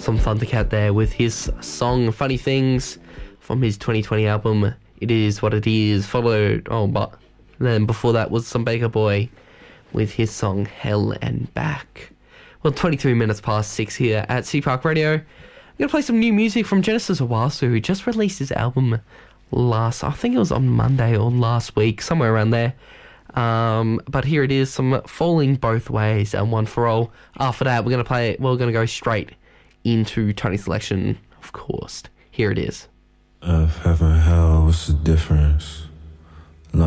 some Thundercat there with his song Funny Things from his 2020 album It Is What It Is, but then before that was some Baker Boy with his song Hell and Back. Well, 23 minutes past 6 here at City Park Radio. I'm going to play some new music from Genesis Owasu, who just released his album I think it was on Monday or last week, somewhere around there. But here it is, some Falling Both Ways and One For All. After that, we're going to go straight into Tony's selection, of course. Here it is. Heaven and hell, what's the difference?